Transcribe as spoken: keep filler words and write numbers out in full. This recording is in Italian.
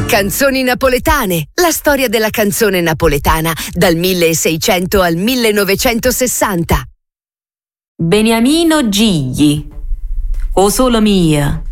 Canzoni napoletane, la storia della canzone napoletana dal milleseicento al millenovecentosessanta. Beniamino Gigli, O solo mia,